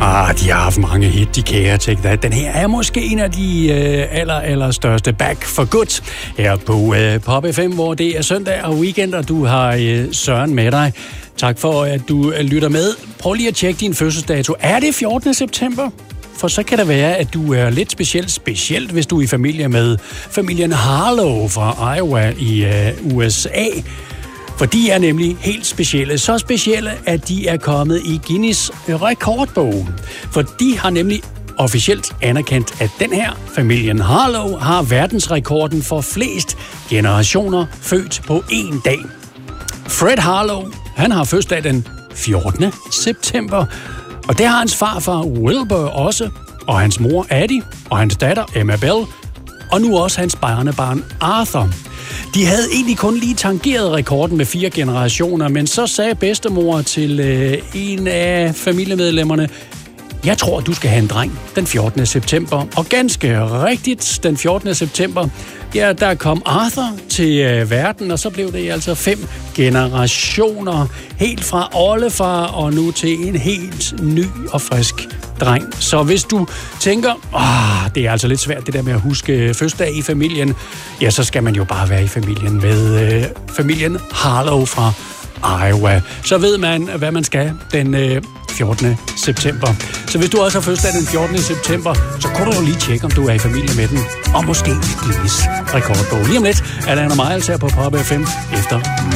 De har haft mange hit, de kære Take That. Den her er måske en af de allerstørste Back for Good her på Pop FM, hvor det er søndag og weekend, og du har Søren med dig. Tak for, at du lytter med. Prøv lige at tjekke din fødselsdato. Er det 14. september? For så kan det være, at du er lidt specielt hvis du er i familie med familien Harlow fra Iowa i USA. For de er nemlig helt specielle. Så specielle, at de er kommet i Guinness rekordbog. For de har nemlig officielt anerkendt, at den her, familien Harlow, har verdensrekorden for flest generationer født på én dag. Fred Harlow, han har fødselsdag den 14. september. Og det har hans farfar Wilbur også, og hans mor Addie, og hans datter Emma Bell, og nu også hans barnebarn Arthur. De havde egentlig kun lige tangeret rekorden med 4 generationer, men så sagde bedstemor til en af familiemedlemmerne, jeg tror, du skal have en dreng den 14. september. Og ganske rigtigt, den 14. september, ja, der kom Arthur til verden, og så blev det altså 5 generationer. Helt fra oldefar og nu til en helt ny og frisk dreng. Så hvis du tænker, det er altså lidt svært det der med at huske fødselsdag i familien, ja, så skal man jo bare være i familien med familien Harlow fra Iowa. Så ved man, hvad man skal den 14. september. Så hvis du også har fødselsdag den 14. september, så kunne du jo lige tjekke, om du er i familie med den, og måske Guinness rekordbog. Lige om lidt er der Anna Miles her på Pop FM efter